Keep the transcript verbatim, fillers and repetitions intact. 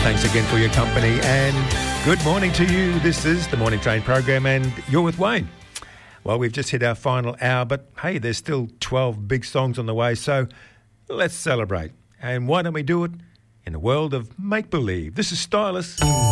Thanks again for your company and good morning to you. This is the Morning Train program and you're with Wayne. Well, we've just hit our final hour, but hey, there's still twelve big songs on the way, so let's celebrate. And why don't we do it in a world of make-believe? This is Stylus.